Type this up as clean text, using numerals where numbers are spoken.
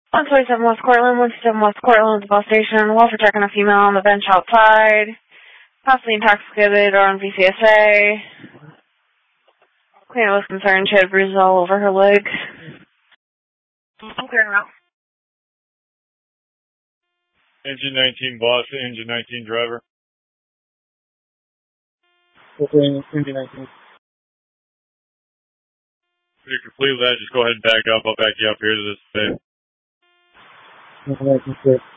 127 West Cortland, 127 West Cortland at the bus station. Welfare checking a female on the bench outside. Possibly intoxicated or on VCSA. Cleaner was concerned. She had bruises all over her legs. I'm clearing her out. Engine 19 boss, engine 19 driver. Okay, engine 19. If you're complete with that, just go ahead and back up. I'll back you up here to this bay. Engine 19 clear.